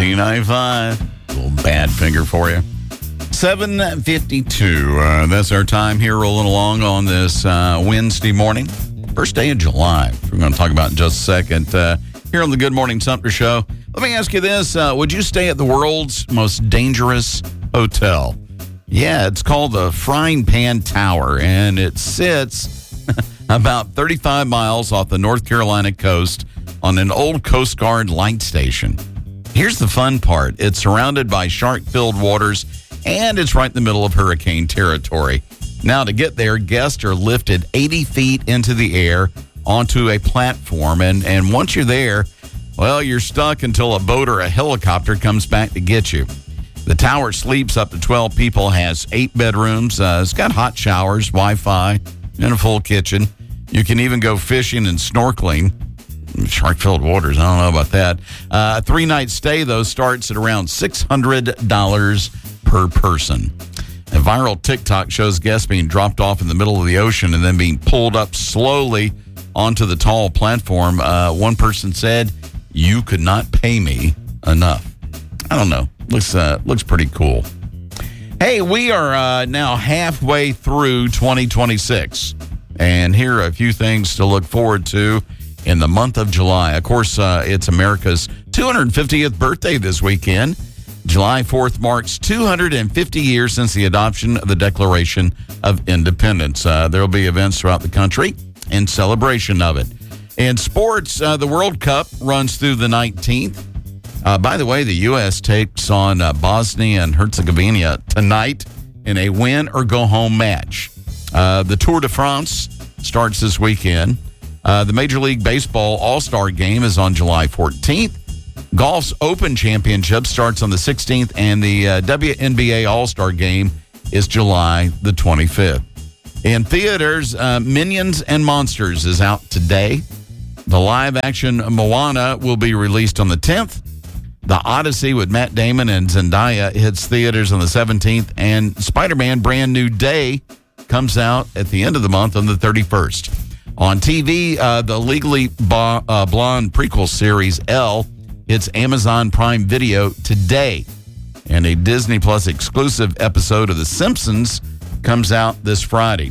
B95. Little bad finger for you. 7:52. That's our time here rolling along on this Wednesday morning. First day of July. We're going to talk about in just a second. Here on the Good Morning Sumter Show. Let me ask you this. Would you stay at the world's most dangerous hotel? Yeah, it's called the Frying Pan Tower, and it sits about 35 miles off the North Carolina coast on an old Coast Guard light station. Here's the fun part. It's surrounded by shark-filled waters, and it's right in the middle of hurricane territory. Now, to get there, guests are lifted 80 feet into the air onto a platform, and once you're there, well, you're stuck until a boat or a helicopter comes back to get you. The tower sleeps up to 12 people, has 8 bedrooms. It's got hot showers, Wi-Fi, and a full kitchen. You can even go fishing and snorkeling. Shark-filled waters, I don't know about that. A 3-night stay, though, starts at around $600 per person. A viral TikTok shows guests being dropped off in the middle of the ocean and then being pulled up slowly onto the tall platform. One person said, "You could not pay me enough." I don't know. Looks pretty cool. Hey, we are now halfway through 2026, and here are a few things to look forward to in the month of July. Of course, it's America's 250th birthday this weekend. July 4th marks 250 years since the adoption of the Declaration of Independence. There will be events throughout the country in celebration of it. In sports, the World Cup runs through the 19th. By the way, the U.S. takes on Bosnia and Herzegovina tonight in a win-or-go-home match. The Tour de France starts this weekend. The Major League Baseball All-Star Game is on July 14th. Golf's Open Championship starts on the 16th, and the WNBA All-Star Game is July the 25th. In theaters, Minions and Monsters is out today. The live-action Moana will be released on the 10th. The Odyssey with Matt Damon and Zendaya hits theaters on the 17th, and Spider-Man Brand New Day comes out at the end of the month on the 31st. On TV, the Legally Blonde prequel series, Elle, hits Amazon Prime Video today. And a Disney Plus exclusive episode of The Simpsons comes out this Friday.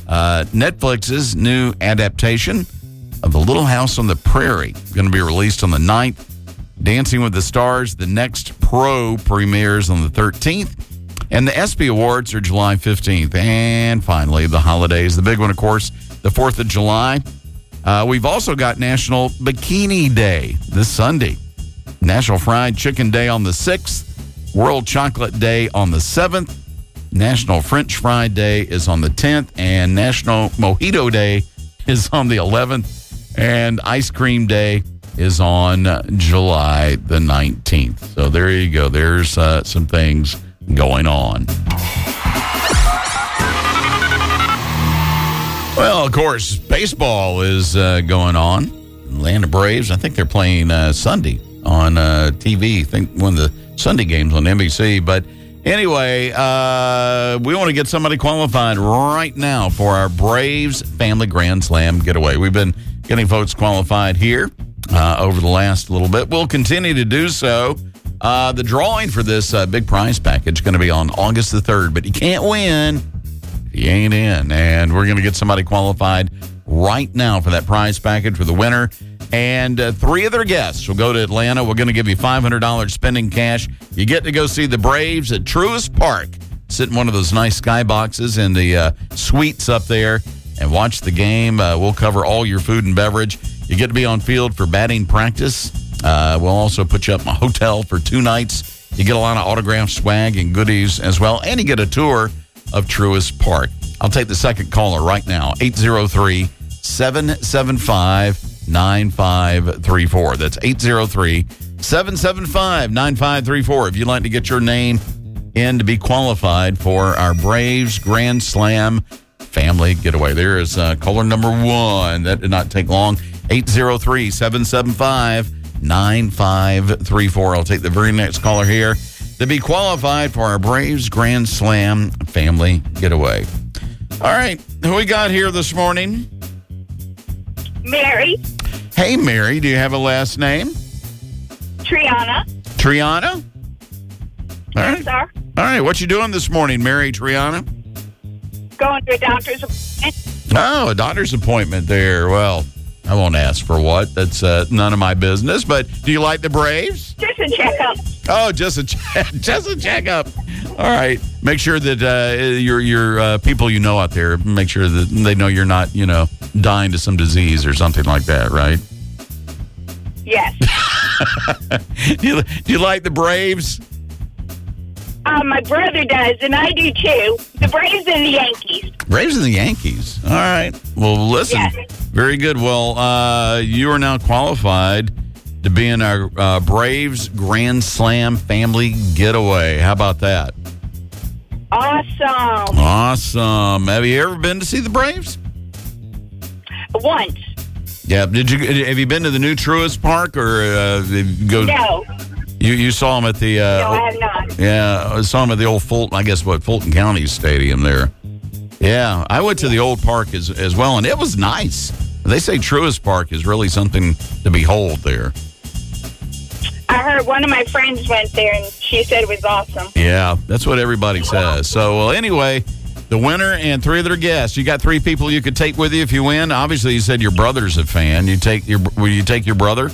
Netflix's new adaptation of The Little House on the Prairie is going to be released on the 9th. Dancing with the Stars, the next Pro premieres on the 13th. And the ESPY Awards are July 15th. And finally, the holidays. The big one, of course, the 4th of July. We've also got National Bikini Day this Sunday. National Fried Chicken Day on the 6th. World Chocolate Day on the 7th. National French Fry Day is on the 10th. And National Mojito Day is on the 11th. And Ice Cream Day is on July the 19th. So there you go. There's some things going on. Well, of course, baseball is going on. Atlanta Braves, I think they're playing Sunday on TV. I think one of the Sunday games on NBC. But anyway, we want to get somebody qualified right now for our Braves Family Grand Slam getaway. We've been getting folks qualified here over the last little bit. We'll continue to do so. The drawing for this big prize package is going to be on August the 3rd, but you can't win if you ain't in. And we're going to get somebody qualified right now for that prize package for the winner. And 3 other guests will go to Atlanta. We're going to give you $500 spending cash. You get to go see the Braves at Truist Park. Sit in one of those nice skyboxes in the suites up there and watch the game. We'll cover all your food and beverage. You get to be on field for batting practice. We'll also put you up in a hotel for 2 nights. You get a lot of autograph swag and goodies as well. And you get a tour of Truist Park. I'll take the second caller right now. 803-775-9534. That's 803-775-9534. If you'd like to get your name in to be qualified for our Braves Grand Slam family getaway. There is caller number 1. That did not take long. 803-775-9534. I'll take the very next caller here to be qualified for our Braves Grand Slam family getaway. All right. Who we got here this morning? Mary. Hey, Mary. Do you have a last name? Triana. Triana? All right. Yes, sir. All right. What you doing this morning, Mary Triana? Going to a doctor's appointment. Oh, a doctor's appointment there. Well, I won't ask for what. That's none of my business. But do you like the Braves? Just a checkup. Oh, just a checkup. All right. Make sure that your people you know out there, make sure that they know you're not, dying to some disease or something like that, right? Yes. Do you like the Braves? My brother does, and I do too. The Braves and the Yankees. Braves and the Yankees. All right. Well, listen. Yes. Very good. Well, you are now qualified to be in our Braves Grand Slam family getaway. How about that? Awesome. Awesome. Have you ever been to see the Braves? Once. Yeah. Have you been to the new Truist Park or No. You saw them at the No, I have not. yeah, I saw them at the old Fulton County Stadium there. Yeah, I went to the old park as well, and it was nice. They say Truist Park is really something to behold there. I heard one of my friends went there, and she said it was awesome. Yeah, that's what everybody says. So, well, anyway, the winner and three of their guests. You got three people you could take with you if you win. Obviously, you said your brother's a fan. Will you take your brother?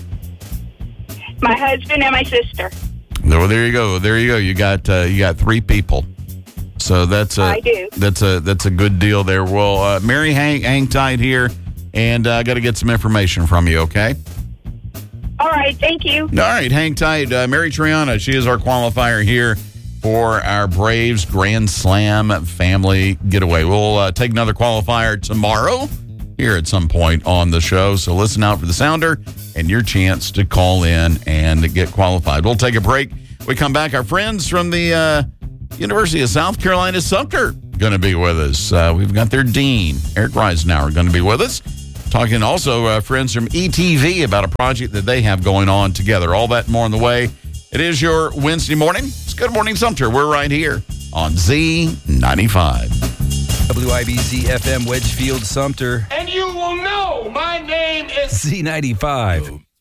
My husband and my sister. Well, there you go. There you go. You got three people. So I do. That's a good deal there. Well, Mary, hang tight here, and I got to get some information from you. Okay. All right. Thank you. All right, hang tight. Mary Triana, she is our qualifier here for our Braves Grand Slam family getaway. We'll take another qualifier tomorrow here at some point on the show. So listen out for the sounder and your chance to call in and get qualified. We'll take a break. We come back. Our friends from the University of South Carolina Sumter going to be with us. We've got their dean, Eric Reisenauer, going to be with us. Talking also friends from ETV about a project that they have going on together. All that and more on the way. It is your Wednesday morning. It's Good Morning Sumter. We're right here on Z95. WIBC FM Wedgefield Sumter. And you will know my name is Z95.